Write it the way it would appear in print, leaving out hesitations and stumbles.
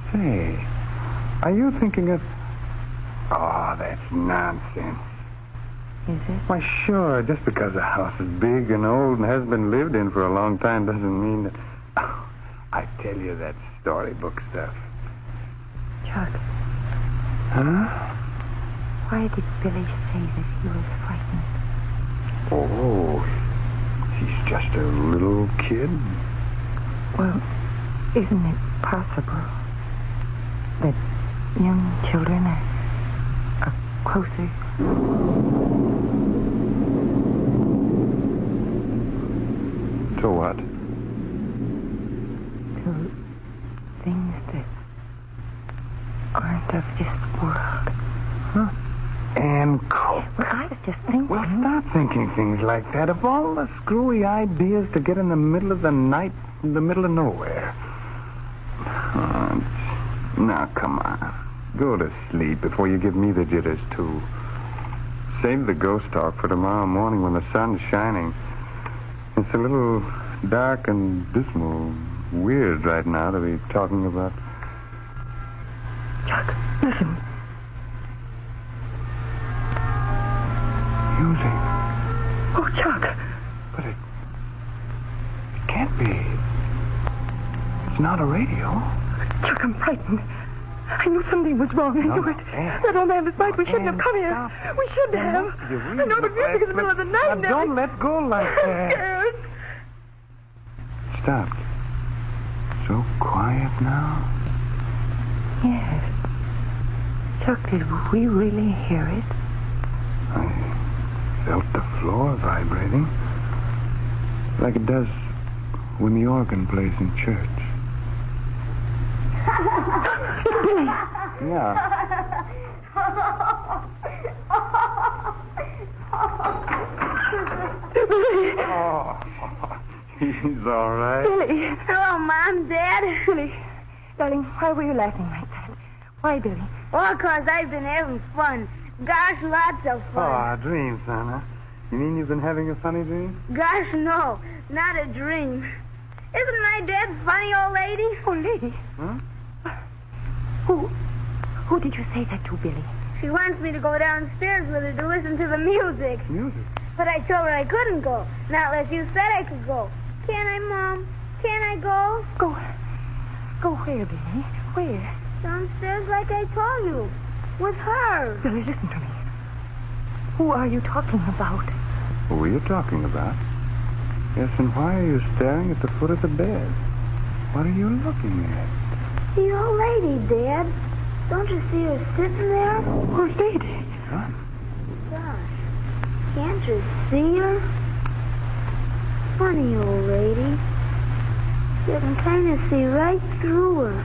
Say, are you thinking of... Oh, that's nonsense. Is it? Why, sure, just because a house is big and old and has been lived in for a long time doesn't mean that... Oh, I tell you, that storybook stuff. Chuck, Huh? why did Billy say that he was frightened? Oh, he's just a little kid. Well, isn't it possible that young children are closer? To what? To things that aren't of this world. Huh? And Coke. Well, I was just thinking... Well, stop thinking things like that. Of all the screwy ideas to get in the middle of the night, in the middle of nowhere. Now, come on. Go to sleep before you give me the jitters, too. Save the ghost talk for tomorrow morning when the sun's shining. It's a little dark and dismal, weird right now to be talking about... Chuck, listen. Music. Oh, Chuck. But it can't be. It's not a radio. Chuck, I'm frightened. I knew something was wrong. I knew it. Ann. That old man was right. We shouldn't have come here. Stop. We shouldn't have. I know, but music in the middle of the night. Now, don't let go like I'm that. scared. Stopped. So quiet now. Yes. Chuck, did we really hear it? I felt the floor vibrating. Like it does when the organ plays in church. Billy! Yeah. Billy! Oh, he's all right. Billy! Hello, Mom, Dad. Billy! Darling, why were you laughing like that? Why, Billy? Well, 'cause I've been having fun. Gosh, lots of fun. Oh, dream, son, huh? You mean you've been having a funny dream? Gosh, no, not a dream. Isn't my dad funny, old lady? Oh, lady. Huh? Who did you say that to, Billy? She wants me to go downstairs with her to listen to the music. Music? But I told her I couldn't go. Not unless you said I could go. Can I, Mom? Can I go? Go where, Billy? Where? Downstairs like I told you. With her. Billy, listen to me. Who are you talking about? Who are you talking about? Yes, and why are you staring at the foot of the bed? What are you looking at? The old lady, Dad. Don't you see her sitting there? Who's lady? Son. Gosh, can't you see her? Funny old lady. You can kind of see right through her.